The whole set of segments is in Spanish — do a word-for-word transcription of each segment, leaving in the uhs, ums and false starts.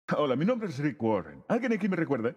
Hola, mi nombre es Rick Warren. ¿Alguien aquí me recuerda?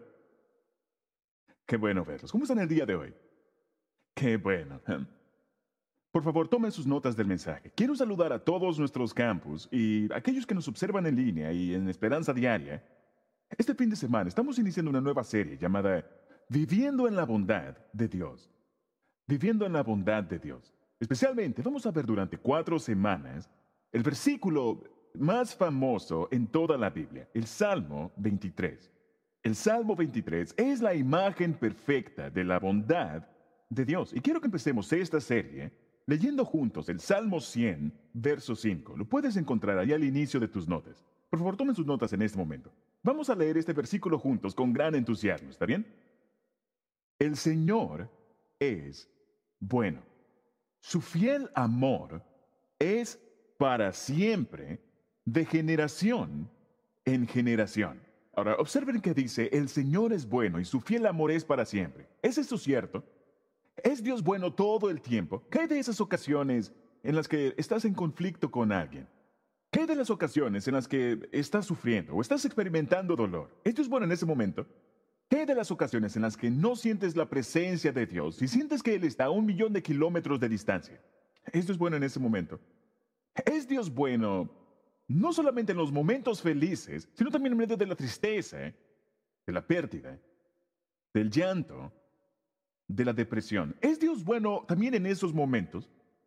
Qué bueno verlos. ¿Cómo están el día de hoy? Qué bueno. Por favor, tomen sus notas del mensaje. Quiero saludar a todos nuestros campus y a aquellos que nos observan en línea y en Esperanza Diaria. Este fin de semana estamos iniciando una nueva serie llamada Viviendo en la Bondad de Dios. Viviendo en la Bondad de Dios. Especialmente, vamos a ver durante cuatro semanas el versículo más famoso en toda la Biblia, el Salmo veintitrés. El Salmo veintitrés es la imagen perfecta de la bondad de Dios. Y quiero que empecemos esta serie leyendo juntos el Salmo cien, verso cinco. Lo puedes encontrar ahí al inicio de tus notas. Por favor, tomen sus notas en este momento. Vamos a leer este versículo juntos con gran entusiasmo, ¿está bien? El Señor es bueno. Su fiel amor es para siempre, de generación en generación. Ahora, observen que dice, el Señor es bueno y su fiel amor es para siempre. ¿Es esto cierto? ¿Es Dios bueno todo el tiempo? ¿Qué hay de esas ocasiones en las que estás en conflicto con alguien? ¿Qué hay de las ocasiones en las que estás sufriendo o estás experimentando dolor? ¿Es Dios bueno en ese momento? ¿Qué hay de las ocasiones en las que no sientes la presencia de Dios y sientes que Él está a un millón de kilómetros de distancia? ¿Es Dios bueno en ese momento? ¿Es Dios bueno no solamente en los momentos felices, sino también en medio de la tristeza, de la pérdida, del llanto, de la depresión? ¿Es Dios bueno también en esos momentos?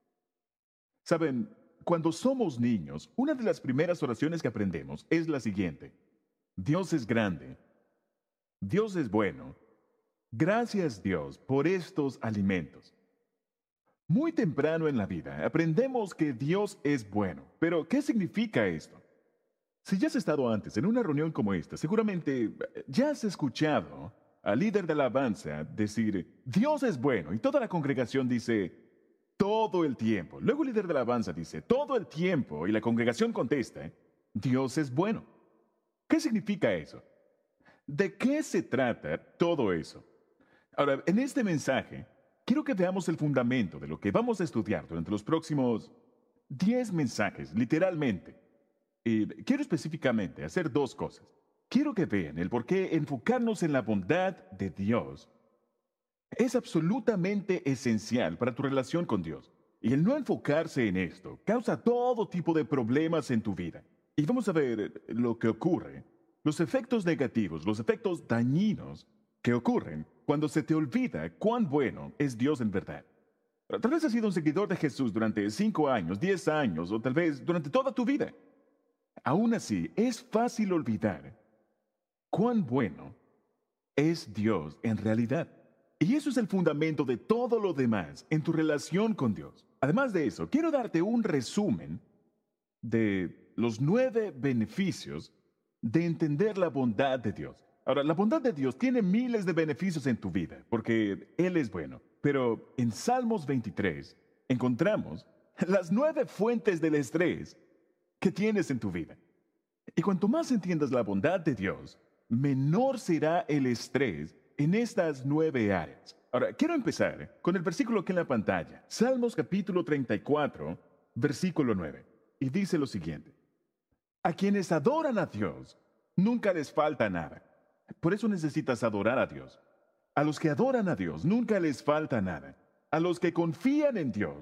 Saben, cuando somos niños, una de las primeras oraciones que aprendemos es la siguiente. Dios es grande. Dios es bueno. Gracias, Dios, por estos alimentos. Muy temprano en la vida aprendemos que Dios es bueno. Pero, ¿qué significa esto? Si ya has estado antes en una reunión como esta, seguramente ya has escuchado al líder de alabanza decir, Dios es bueno, y toda la congregación dice, todo el tiempo. Luego el líder de alabanza dice, todo el tiempo, y la congregación contesta, Dios es bueno. ¿Qué significa eso? ¿De qué se trata todo eso? Ahora, en este mensaje, quiero que veamos el fundamento de lo que vamos a estudiar durante los próximos diez mensajes, literalmente. Y quiero específicamente hacer dos cosas. Quiero que vean el por qué enfocarnos en la bondad de Dios es absolutamente esencial para tu relación con Dios. Y el no enfocarse en esto causa todo tipo de problemas en tu vida. Y vamos a ver lo que ocurre, los efectos negativos, los efectos dañinos que ocurren cuando se te olvida cuán bueno es Dios en verdad. Tal vez has sido un seguidor de Jesús durante cinco años, diez años o tal vez durante toda tu vida. Aún así, es fácil olvidar cuán bueno es Dios en realidad. Y eso es el fundamento de todo lo demás en tu relación con Dios. Además de eso, quiero darte un resumen de los nueve beneficios de entender la bondad de Dios. Ahora, la bondad de Dios tiene miles de beneficios en tu vida, porque Él es bueno. Pero en Salmos veintitrés encontramos las nueve fuentes del estrés que tienes en tu vida. Y cuanto más entiendas la bondad de Dios, menor será el estrés en estas nueve áreas. Ahora, quiero empezar con el versículo que en la pantalla. Salmos capítulo treinta y cuatro, versículo nueve. Y dice lo siguiente. A quienes adoran a Dios, nunca les falta nada. Por eso necesitas adorar a Dios. A los que adoran a Dios, nunca les falta nada. A los que confían en Dios,